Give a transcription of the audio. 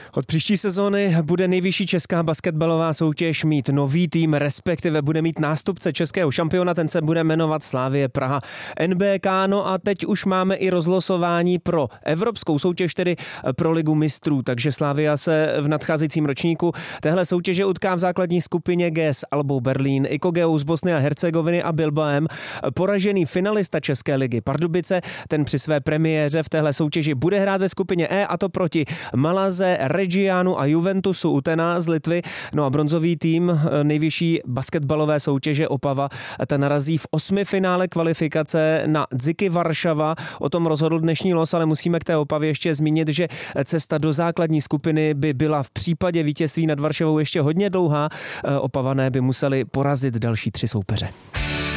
Od příští sezóny bude nejvyšší česká basketbalová soutěž mít nový tým, respektive bude mít nástupce českého šampiona, ten se bude jmenovat Slavie Praha NBK. No a teď už máme i rozlosování pro evropskou soutěž, tedy pro Ligu mistrů, takže Slavia se v nadcházejícím ročníku téhle soutěže utká v základní skupině G s Albou Berlín, Ikogeou z Bosny a Hercegoviny a Bilbaem. Poražený finalista České ligy Pardubice, ten při své premiéře v téhle soutěži bude hrát ve skupině E, a to proti Malaze, Reggianu a Juventusu Utena z Litvy. No a bronzový tým nejvyšší basketbalové soutěže Opava, ten narazí v 8. finále kvalifikace na Dziky Varšava. O tom rozhodl dnešní los, ale musíme k té Opavě ještě zmínit, že cesta do základní skupiny by byla v případě vítězství nad Varšavou ještě hodně dlouhá. Opavané by museli porazit další 3 soupeře.